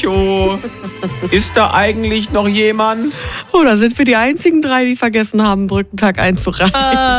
Echo. Ist da eigentlich noch jemand? Oh, da sind wir die einzigen 3, die vergessen haben, Brückentag einzureichen.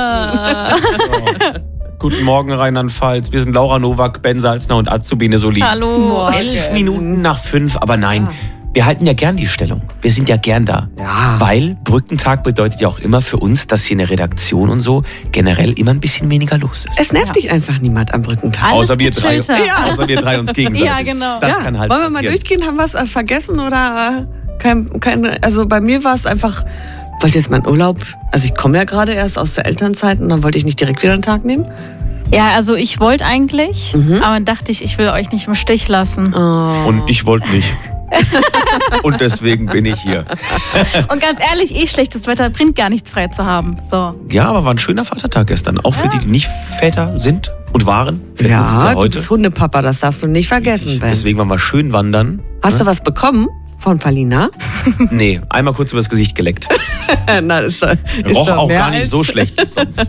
Guten Morgen, Rheinland-Pfalz. Wir sind Laura Nowak, Ben Salzner und Azubine Soli. Hallo. 11 Minuten nach 5, aber nein. Wir halten ja gern die Stellung. Wir sind ja gern da. Ja. Weil Brückentag bedeutet ja auch immer für uns, dass hier in der Redaktion und so generell immer ein bisschen weniger los ist. Es nervt dich einfach niemand am Brückentag. Alles Außer wir drei. gechillter. Ja. Außer wir drei uns gegenseitig. Ja, genau. Das kann halt Wollen wir mal passieren. durchgehen? Haben wir es vergessen oder also bei mir war es einfach, wollte jetzt meinen Urlaub, also ich komme ja gerade erst aus der Elternzeit und dann wollte ich nicht direkt wieder einen Tag nehmen. Ja, also ich wollte eigentlich, aber dann dachte ich will euch nicht im Stich lassen. Oh. Und ich wollte nicht. Und deswegen bin ich hier. Und ganz ehrlich, schlechtes Wetter bringt gar nichts frei zu haben. So. Ja, aber war ein schöner Vatertag gestern. Auch für die, die nicht Väter sind und waren. Vielleicht ist es Ja, ja du heute. bist Hundepapa, das darfst du nicht vergessen, Ben. Deswegen waren wir schön wandern. Hast du was bekommen von Palina? Nee, einmal kurz übers Gesicht geleckt. Na, ist Roch doch auch mehr gar nicht als- so schlecht wie sonst.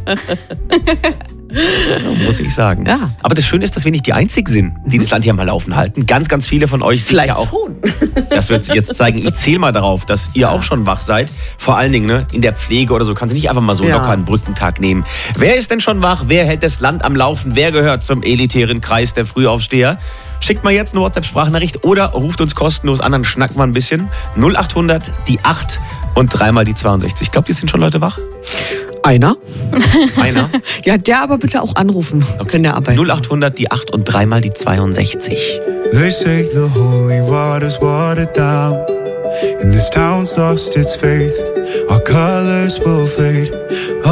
Ja, muss ich sagen. Ja. Aber das Schöne ist, dass wir nicht die Einzigen sind, die das Land hier mal laufen halten. Ganz, ganz viele von euch sind Vielleicht ja auch. schon. Das wird sich jetzt zeigen. Ich zähle mal darauf, dass ihr auch schon wach seid. Vor allen Dingen in der Pflege oder so kannst du nicht einfach mal so Ja. locker einen Brückentag nehmen. Wer ist denn schon wach? Wer hält das Land am Laufen? Wer gehört zum elitären Kreis der Frühaufsteher? Schickt mal jetzt eine WhatsApp-Sprachnachricht oder ruft uns kostenlos an, dann schnacken wir ein bisschen. 0800 die 8 und 3 mal die 62. Ich glaube, die sind schon Leute wach. Einer? Einer. Ja, der aber bitte auch anrufen. Können der arbeiten. 0800 die 8 und 3 mal die 62. They say the holy water's watered down, and this town's lost its faith. Our colors will fade.